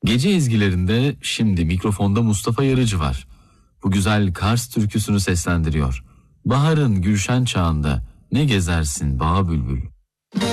Gece ezgilerinde şimdi mikrofonda Mustafa Yarıcı var. Bu güzel Kars türküsünü seslendiriyor. Baharın gülşen çağında ne gezersin bağ bülbül.